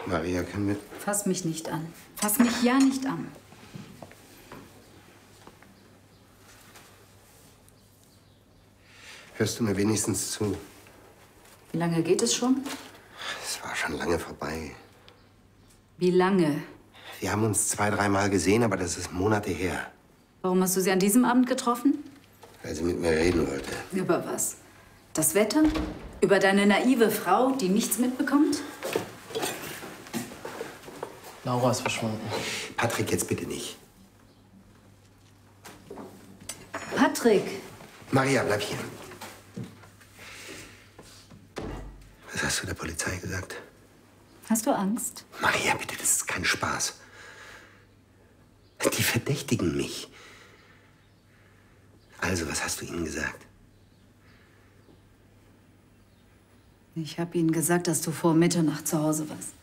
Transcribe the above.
Maria, können wir... Fass mich nicht an. Fass mich ja nicht an. Hörst du mir wenigstens zu? Wie lange geht es schon? Es war schon lange vorbei. Wie lange? Wir haben uns 2-, 3-mal gesehen, aber das ist Monate her. Warum hast du sie an diesem Abend getroffen? Weil sie mit mir reden wollte. Über was? Das Wetter? Über deine naive Frau, die nichts mitbekommt? Laura ist verschwunden. Patrick, jetzt bitte nicht. Patrick! Maria, bleib hier. Was hast du der Polizei gesagt? Hast du Angst? Maria, bitte, das ist kein Spaß. Die verdächtigen mich. Also, was hast du ihnen gesagt? Ich habe ihnen gesagt, dass du vor Mitternacht zu Hause warst.